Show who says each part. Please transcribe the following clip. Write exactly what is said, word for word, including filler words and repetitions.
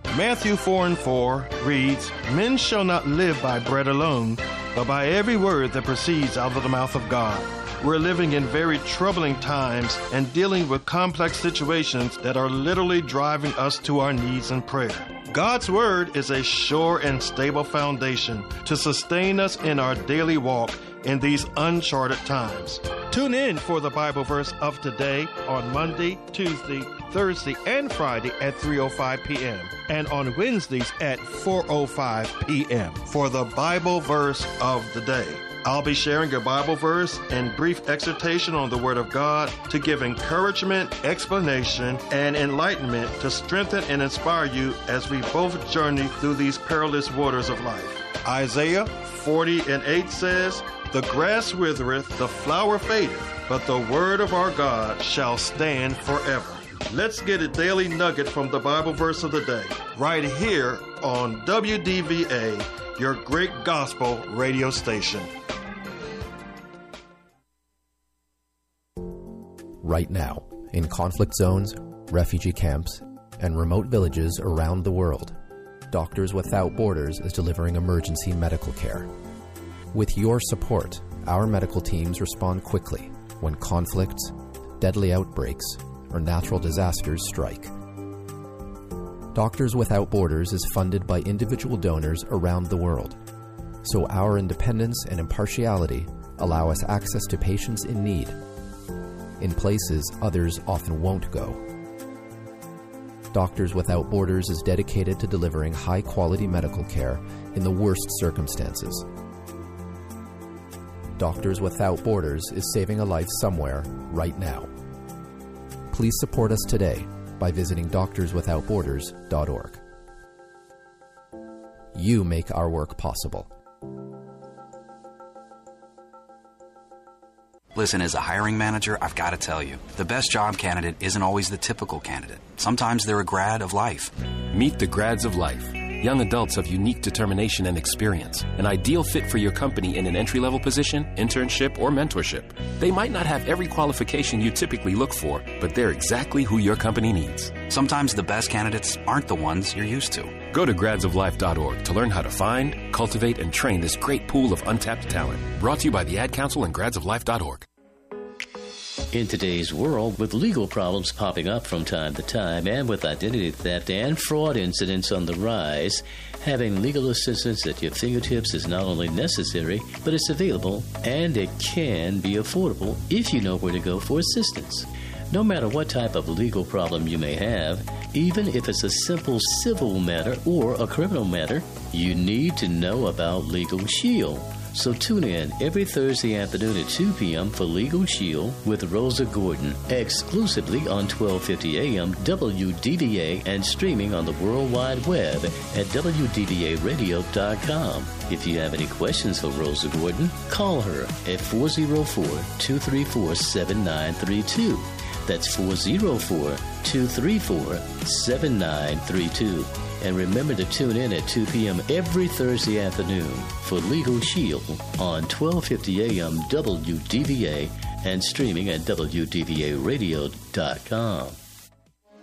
Speaker 1: Matthew four and four reads, "Men shall not live by bread alone, but by every word that proceeds out of the mouth of God." We're living in very troubling times and dealing with complex situations that are literally driving us to our knees in prayer. God's Word is a sure and stable foundation to sustain us in our daily walk in these uncharted times. Tune in for the Bible verse of today on Monday, Tuesday, Thursday, and Friday at three oh five p.m. and on Wednesdays at four oh five p.m. for the Bible verse of the day. I'll be sharing a Bible verse and brief exhortation on the Word of God to give encouragement, explanation, and enlightenment to strengthen and inspire you as we both journey through these perilous waters of life. Isaiah forty and eight says, "The grass withereth, the flower fadeth, but the word of our God shall stand forever." Let's get a daily nugget from the Bible verse of the day, right here on W D V A, your great gospel radio station.
Speaker 2: Right now, in conflict zones, refugee camps, and remote villages around the world, Doctors Without Borders is delivering emergency medical care. With your support, our medical teams respond quickly when conflicts, deadly outbreaks, or natural disasters strike. Doctors Without Borders is funded by individual donors around the world, so our independence and impartiality allow us access to patients in need, in places others often won't go. Doctors Without Borders is dedicated to delivering high-quality medical care in the worst circumstances. Doctors Without Borders is saving a life somewhere, right now. Please support us today by visiting doctors without borders dot org. You make our work possible.
Speaker 3: Listen, as a hiring manager, I've got to tell you, the best job candidate isn't always the typical candidate. Sometimes they're a grad of life.
Speaker 4: Meet the grads of life. Young adults of unique determination and experience. An ideal fit for your company in an entry-level position, internship, or mentorship. They might not have every qualification you typically look for, but they're exactly who your company needs.
Speaker 3: Sometimes the best candidates aren't the ones you're used to.
Speaker 4: Go to grads of life dot org to learn how to find, cultivate, and train this great pool of untapped talent. Brought to you by the Ad Council and grads of life dot org.
Speaker 5: In today's world, with legal problems popping up from time to time and with identity theft and fraud incidents on the rise, having legal assistance at your fingertips is not only necessary, but it's available and it can be affordable if you know where to go for assistance. No matter what type of legal problem you may have, even if it's a simple civil matter or a criminal matter, you need to know about Legal Shield. So tune in every Thursday afternoon at two p.m. for Legal Shield with Rosa Gordon, exclusively on twelve fifty a.m. W D V A and streaming on the World Wide Web at W D V A radio dot com. If you have any questions for Rosa Gordon, call her at four oh four, two three four, seven nine three two. That's four oh four, two three four, seven nine three two. And remember to tune in at two p.m. every Thursday afternoon for Legal Shield on twelve fifty a.m. W D V A and streaming at W D V A radio dot com.